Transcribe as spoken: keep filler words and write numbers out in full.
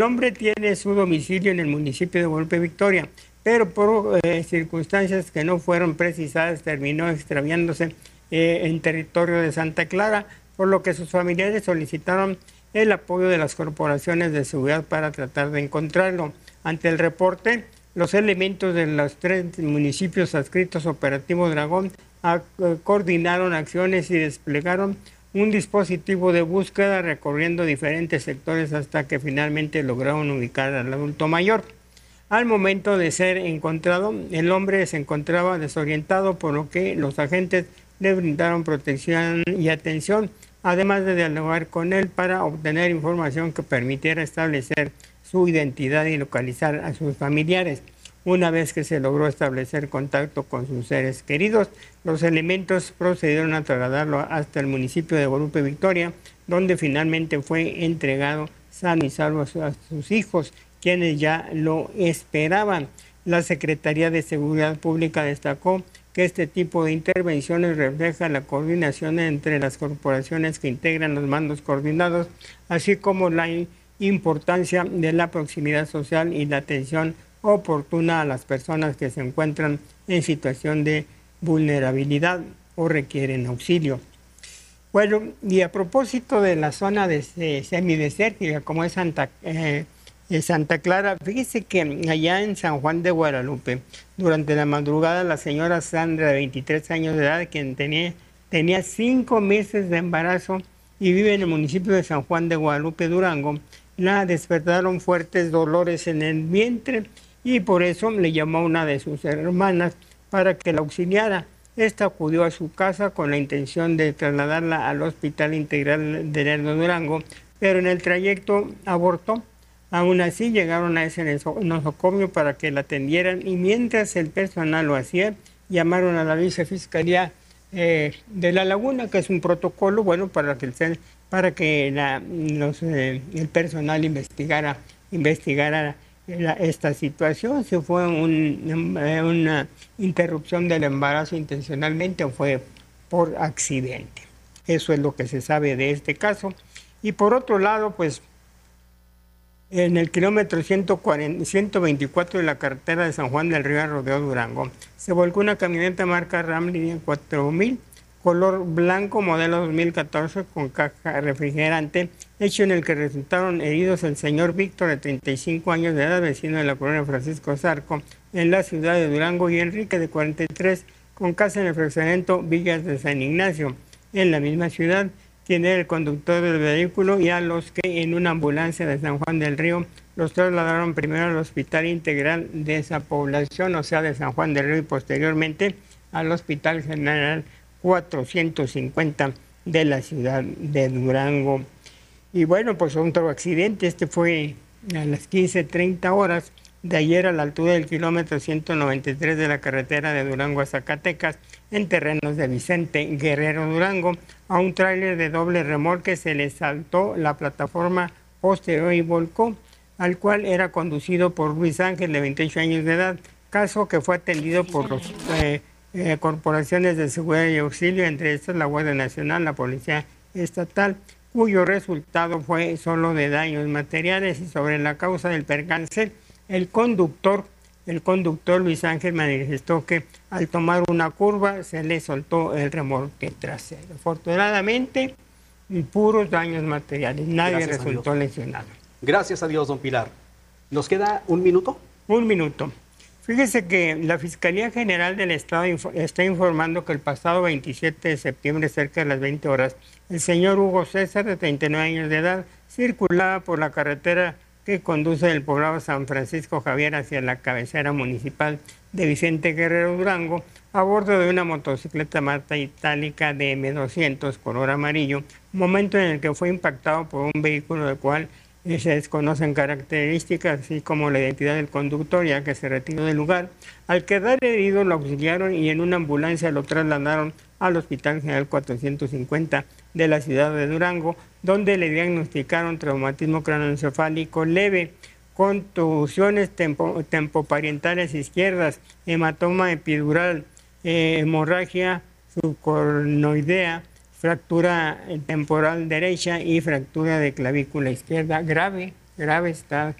hombre tiene su domicilio en el municipio de Guadalupe Victoria, pero por eh, circunstancias que no fueron precisadas terminó extraviándose eh, en territorio de Santa Clara, por lo que sus familiares solicitaron el apoyo de las corporaciones de seguridad para tratar de encontrarlo. Ante el reporte, los elementos de los tres municipios adscritos Operativo Dragón a, eh, coordinaron acciones y desplegaron un dispositivo de búsqueda recorriendo diferentes sectores hasta que finalmente lograron ubicar al adulto mayor. Al momento de ser encontrado, el hombre se encontraba desorientado, por lo que los agentes le brindaron protección y atención, además de dialogar con él para obtener información que permitiera establecer su identidad y localizar a sus familiares. Una vez que se logró establecer contacto con sus seres queridos, los elementos procedieron a trasladarlo hasta el municipio de Guadalupe Victoria, donde finalmente fue entregado sano y salvo a sus hijos, quienes ya lo esperaban. La Secretaría de Seguridad Pública destacó que este tipo de intervenciones refleja la coordinación entre las corporaciones que integran los mandos coordinados, así como la importancia de la proximidad social y la atención oportuna a las personas que se encuentran en situación de vulnerabilidad o requieren auxilio. Bueno, y a propósito de la zona de, de semidesértica como es Santa, eh, Santa Clara, fíjese que allá en San Juan de Guadalupe, durante la madrugada, la señora Sandra, de veintitrés años de edad, quien tenía, tenía cinco meses de embarazo y vive en el municipio de San Juan de Guadalupe, Durango, la despertaron fuertes dolores en el vientre y por eso le llamó a una de sus hermanas para que la auxiliara. Esta acudió a su casa con la intención de trasladarla al Hospital Integral de Lerdo, Durango, pero en el trayecto abortó. Aún así llegaron a ese nosocomio para que la atendieran y mientras el personal lo hacía, llamaron a la vicefiscalía eh, de La Laguna, que es un protocolo, bueno, para que, el, para que la, los, eh, el personal investigara, investigara la, esta situación, si fue un, una interrupción del embarazo intencionalmente o fue por accidente. Eso es lo que se sabe de este caso. Y por otro lado, pues, en el kilómetro ciento cuarenta, ciento veinticuatro de la carretera de San Juan del Río a Rodeo Durango, se volcó una camioneta marca Ram Línea cuatro mil, color blanco, modelo dos mil catorce, con caja refrigerante, hecho en el que resultaron heridos el señor Víctor, de treinta y cinco años de edad, vecino de la colonia Francisco Zarco, en la ciudad de Durango, y Enrique, de cuarenta y tres, con casa en el fraccionamiento Villas de San Ignacio, en la misma ciudad, quien era el conductor del vehículo, y a los que en una ambulancia de San Juan del Río los trasladaron primero al Hospital Integral de esa población, o sea, de San Juan del Río, y posteriormente al Hospital General cuatrocientos cincuenta de la ciudad de Durango. Y bueno, pues otro accidente, este fue a las quince treinta horas de ayer a la altura del kilómetro ciento noventa y tres de la carretera de Durango a Zacatecas, en terrenos de Vicente Guerrero, Durango. A un tráiler de doble remolque se le saltó la plataforma posterior y volcó, al cual era conducido por Luis Ángel, de veintiocho años de edad, caso que fue atendido por las eh, eh, corporaciones de seguridad y auxilio, entre estas la Guardia Nacional, la Policía Estatal, cuyo resultado fue solo de daños materiales. Y sobre la causa del percance, el conductor, el conductor Luis Ángel manifestó que al tomar una curva se le soltó el remolque trasero. Afortunadamente, puros daños materiales, nadie Gracias resultó lesionado. Gracias a Dios, don Pilar. ¿Nos queda un minuto? Un minuto. Fíjese que la Fiscalía General del Estado está informando que el pasado veintisiete de septiembre, cerca de las veinte horas, el señor Hugo César, de treinta y nueve años de edad, circulaba por la carretera que conduce del poblado San Francisco Javier hacia la cabecera municipal de Vicente Guerrero, Durango, a bordo de una motocicleta Marta Itálica de eme doscientos color amarillo, momento en el que fue impactado por un vehículo del cual se desconocen características, así como la identidad del conductor, ya que se retiró del lugar. Al quedar herido, lo auxiliaron y en una ambulancia lo trasladaron al Hospital General cuatrocientos cincuenta de la ciudad de Durango, donde le diagnosticaron traumatismo craneoencefálico leve, contusiones tempo, tempoparietales izquierdas, hematoma epidural, eh, hemorragia subcornoidea, fractura temporal derecha y fractura de clavícula izquierda grave, grave está